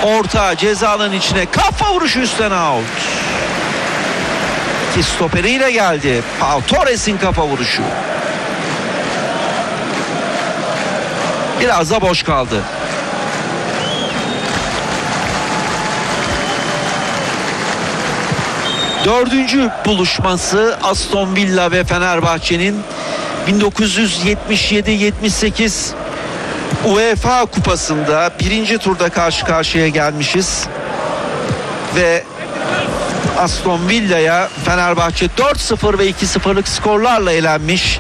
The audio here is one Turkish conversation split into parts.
Orta ceza alanının içine, kafa vuruşu üstten out. Ki stoperiyle geldi. Pau Torres'in kafa vuruşu. Biraz da boş kaldı. Dördüncü buluşması Aston Villa ve Fenerbahçe'nin 1977-78 UEFA Kupası'nda birinci turda karşı karşıya gelmişiz. Ve Aston Villa'ya Fenerbahçe 4-0 ve 2-0'lık skorlarla elenmiş.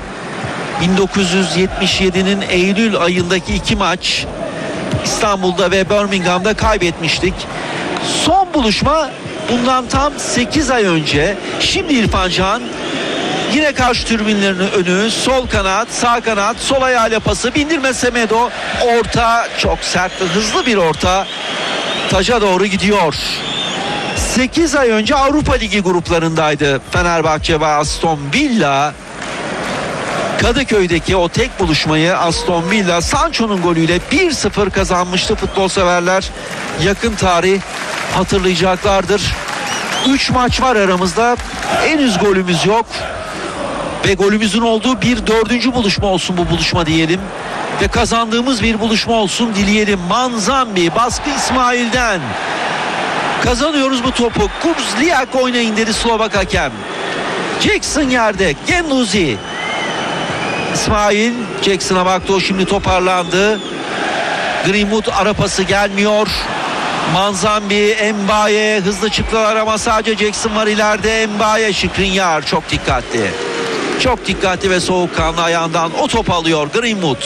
1977'nin Eylül ayındaki 2 maç İstanbul'da ve Birmingham'da kaybetmiştik. Son buluşma bundan tam 8 ay önce. Şimdi İrfan Can yine karşı tribünlerin önü, sol kanat, sağ kanat, sol ayağıyla pası, bindirme Semedo, orta, çok sert ve hızlı bir orta, taca doğru gidiyor. 8 ay önce Avrupa Ligi gruplarındaydı Fenerbahçe ve Aston Villa. Kadıköy'deki o tek buluşmayı Aston Villa Sancho'nun golüyle 1-0 kazanmıştı. Futbol severler yakın tarih hatırlayacaklardır. 3 maç var aramızda. Henüz golümüz yok. Ve golümüzün olduğu bir dördüncü buluşma olsun bu buluşma diyelim. Ve kazandığımız bir buluşma olsun dileyelim. Manzambi baskı İsmail'den. Kazanıyoruz bu topu. Kurzliak oynayın dedi Slovak hakem. Jackson yerde. Genduzi. İsmail Jackson'a baktı, o şimdi toparlandı. Greenwood ara pası gelmiyor. Manzambi, Mbaye hızlı çıktılar ama sadece Jackson var ileride. Mbaye, Skriniar çok dikkatli. Çok dikkatli ve soğukkanlı ayağından o top alıyor Greenwood.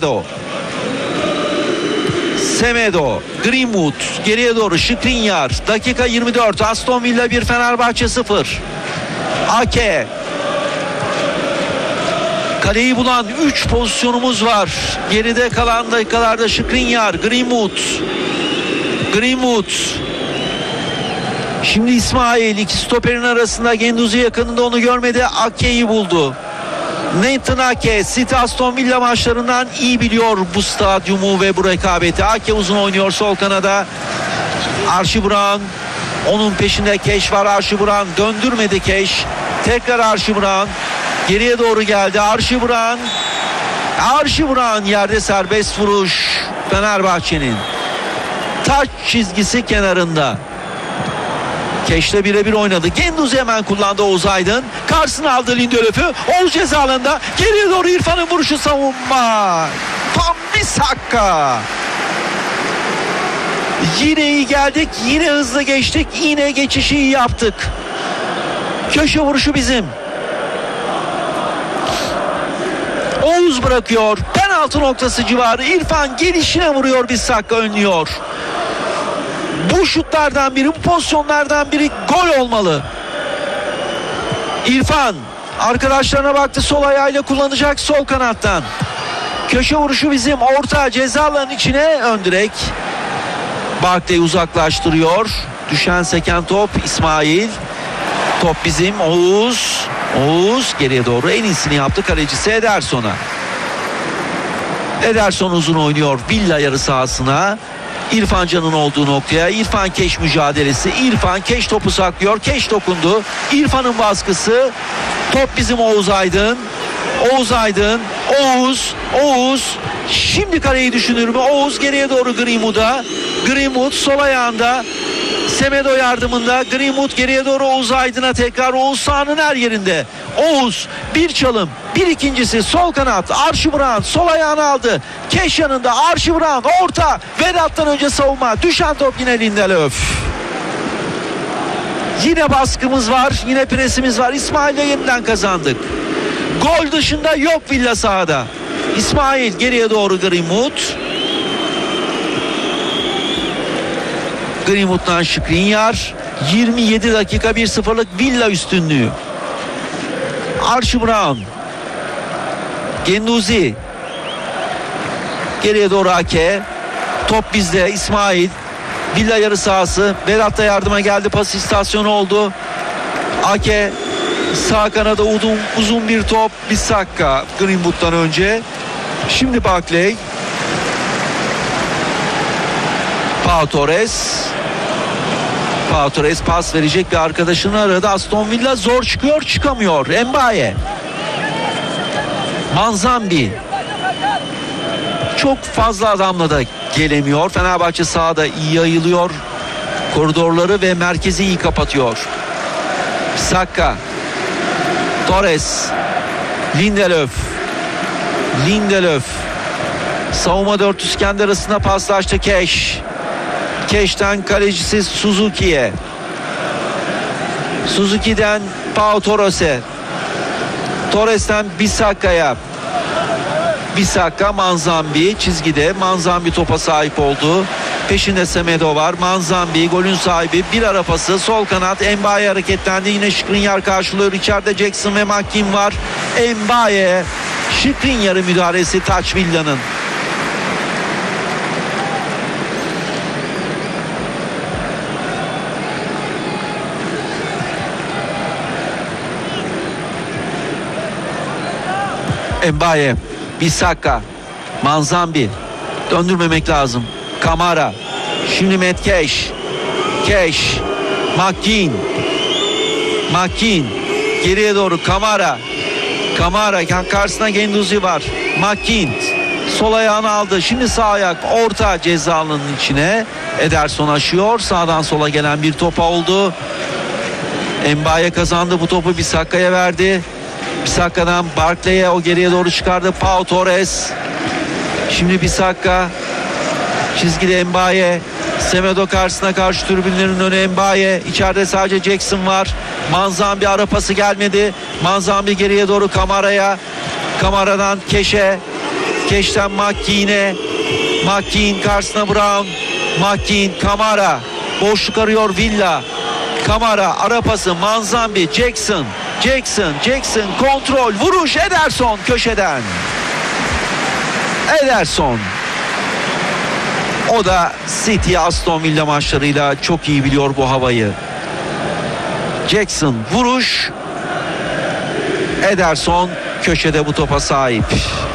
Semedo, Greenwood geriye doğru, Skriniar. Dakika 24, Aston Villa 1 Fenerbahçe 0. Ake. Kaleyi bulan 3 pozisyonumuz var. Geride kalan dakikalarda Skriniar, Greenwood. Şimdi İsmail, iki stoperin arasında, Genduzi yakınında, onu görmedi. Ake'yi buldu. Nathan Ake, City Aston Villa maçlarından iyi biliyor bu stadyumu ve bu rekabeti. Ake uzun oynuyor sol kanada. Archie Brown, onun peşinde Keş var. Archie Brown döndürmedi Keş. Tekrar Archie Brown. Geriye doğru geldi Archie Brown yerde, serbest vuruş Fenerbahçe'nin. Taç çizgisi kenarında. Keş'le birebir oynadı. Genduzi hemen kullandı Oğuz Aydın. Karşısına aldı Lindelöf'ü. Oğuz ceza alanında. Geriye doğru İrfan'ın vuruşu, savunma. Tam bir sakka. Yine iyi geldik. Yine hızlı geçtik. Yine geçişi iyi yaptık. Köşe vuruşu bizim. Oğuz bırakıyor. Penaltı noktası civarı. İrfan gelişine vuruyor. Bir sakka önlüyor. Bu şutlardan biri, bu pozisyonlardan biri gol olmalı. İrfan arkadaşlarına baktı, sol ayağıyla kullanacak sol kanattan. Köşe vuruşu bizim. Orta ceza alanının içine, ön direk. Barkley uzaklaştırıyor. Düşen seken top İsmail. Top bizim. Oğuz geriye doğru en iyisini yaptı kalecisi Ederson'a. Ederson uzun oynuyor Villa yarı sahasına. İrfan Can'ın olduğu noktaya. İrfan Keş mücadelesi. İrfan Keş topu saklıyor. Keş dokundu. İrfan'ın baskısı. Top bizim Oğuz Aydın. Oğuz. Şimdi kaleyi düşünür mü? Oğuz geriye doğru Greenwood'a. Greenwood sol ayağında. Semedo yardımında. Greenwood geriye doğru Oğuz Aydın'a tekrar. Oğuz sahanın her yerinde. Oğuz bir çalım. Bir ikincisi sol kanat. Archie Brown sol ayağını aldı. Keş yanında. Archie Brown orta. Vedat'tan önce savunma. Düşen top yine Lindelöf. Yine baskımız var. Yine presimiz var. İsmail'le yeniden kazandık. Gol dışında yok Villa sahada. İsmail geriye doğru Greenwood'dan Skriniar. 27 dakika 1-0'lık Villa üstünlüğü. Archie Brown. Genduzi. Geriye doğru Ake. Top bizde. İsmail. Villa yarı sahası. Vedat da yardıma geldi. Pas istasyonu oldu. Ake. Sağ kanada uzun bir top. Bir sakka Greenwood'dan önce. Şimdi Barkley. Pau Torres pas verecek bir arkadaşını aradı. Aston Villa zor çıkıyor, çıkamıyor. Mbaye, Manzambi çok fazla adamla da gelemiyor. Fenerbahçe sahada iyi yayılıyor koridorları ve merkezi iyi kapatıyor. Saka, Torres, Lindelöf savunma dörtlüsü kendi arasında paslaştı. Keş'ten kalecisi Suzuki'ye, Suzuki'den Pau Torres'e, Torres'ten Bissaka'ya, Manzambi çizgide. Manzambi topa sahip oldu. Peşinde Semedo var. Manzambi golün sahibi, bir ara pası sol kanat. Mbaye hareketlendi. Yine Skriniar karşılıyor. İçeride Jackson ve McKean var. Mbaye, Skriniar'ın müdahalesi Taç Villa'nın. Mbaye, Bissaka, Manzambi, döndürmemek lazım. Kamara, şimdi Matt Cash, McKean geriye doğru. Kamara karşısına Genduzi var. McKean sol ayağını aldı. Şimdi sağ ayak orta ceza alanının içine. Ederson aşıyor. Sağdan sola gelen bir topa oldu. Mbaye kazandı bu topu, Bissaka'ya verdi. Bissaka'dan Barkley'e, o geriye doğru çıkardı. Pau Torres. Şimdi Bissaka çizgide. Mbaye, Semedo karşısına, karşı tribünlerin önü. Mbaye, içeride sadece Jackson var. Manzambi ara pası gelmedi. Manzambi geriye doğru Kamara'ya. Kamara'dan Keş'ten McKean karşısına Brown. Kamara boşluk arıyor Villa. Kamara ara pası, Manzambi, Jackson kontrol, vuruş, Ederson köşeden. O da City Aston Villa maçlarıyla çok iyi biliyor bu havayı. Jackson vuruş, Ederson köşede bu topa sahip.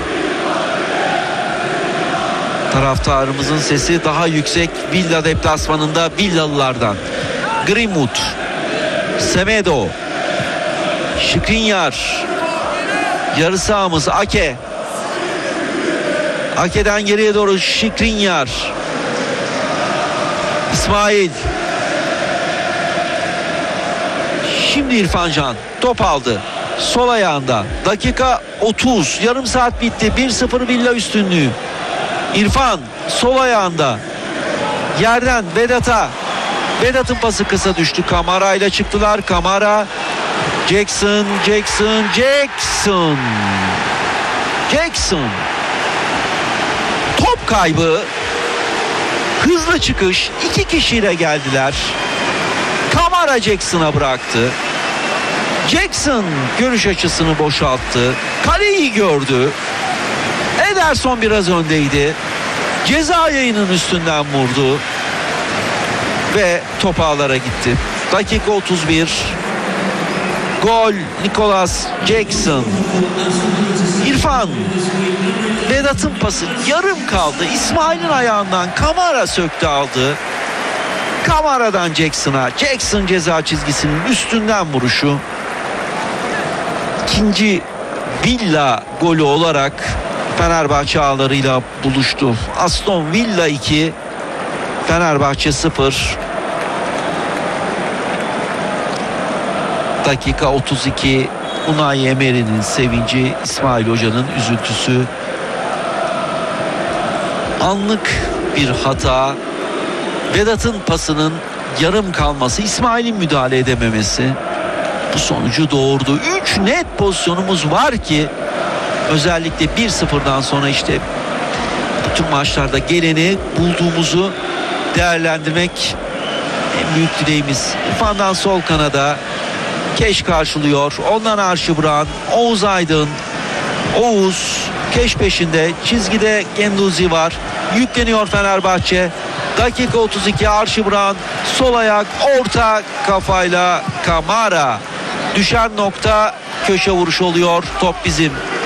Taraftarımızın sesi daha yüksek Villa deplasmanında Villalılardan. Greenwood, Semedo, Skriniar, yarı sahamız Ake'den geriye doğru Skriniar, İsmail, şimdi İrfan Can top aldı sol ayağında. Dakika 30, yarım saat bitti. 1-0 Villa üstünlüğü. İrfan sol ayağında, yerden Vedat'ın pası kısa düştü. Kamara ile çıktılar. Kamara, Jackson. Top kaybı. Hızlı çıkış. 2 kişiyle geldiler. Kamara Jackson'a bıraktı. Jackson görüş açısını boşalttı. Kaleyi gördü. Ederson biraz öndeydi. Ceza yayının üstünden vurdu. Ve top ağlara gitti. Dakika 31. Gol Nicolas Jackson. İrfan, Vedat'ın pası yarım kaldı. İsmail'in ayağından Kamara söktü aldı. Kamara'dan Jackson ceza çizgisinin üstünden vuruşu. İkinci Villa golü olarak Fenerbahçe ağlarıyla buluştu. Aston Villa 2, Fenerbahçe 0. Dakika 32. Unai Emery'nin sevinci, İsmail Hoca'nın üzüntüsü. Anlık bir hata. Vedat'ın pasının yarım kalması, İsmail'in müdahale edememesi bu sonucu doğurdu. 3 net pozisyonumuz var ki özellikle 1-0'dan sonra işte bütün maçlarda geleni bulduğumuzu değerlendirmek en büyük dileğimiz. İrfan'dan sol kanada Keş karşılıyor. Ondan Archibald, Oğuz Aydın. Keş peşinde. Çizgide Genduzi var. Yükleniyor Fenerbahçe. Dakika 32. Archibald sol ayak, orta kafayla Kamara. Düşen nokta köşe vuruş oluyor. Top bizim.